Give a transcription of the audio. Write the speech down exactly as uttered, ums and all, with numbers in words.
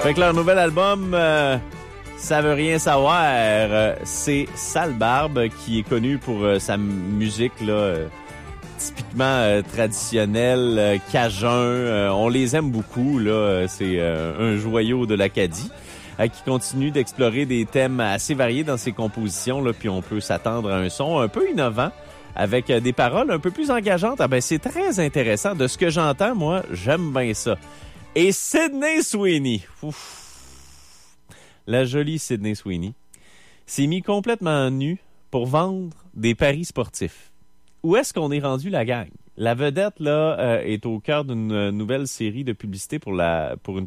Fait que leur nouvel album, euh, ça veut rien savoir, euh, c'est Sale Barbe, qui est connu pour euh, sa musique là, euh, typiquement euh, traditionnelle, euh, cajun. Euh, on les aime beaucoup, là. C'est euh, un joyau de l'Acadie euh, qui continue d'explorer des thèmes assez variés dans ses compositions, là, puis on peut s'attendre à un son un peu innovant, avec euh, des paroles un peu plus engageantes. Ah ben, c'est très intéressant. De ce que j'entends, moi, j'aime bien ça. Et Sydney Sweeney, ouf, la jolie Sydney Sweeney, s'est mis complètement nue pour vendre des paris sportifs. Où est-ce qu'on est rendu, la gang? La vedette, là, euh, est au cœur d'une nouvelle série de publicité pour la pour une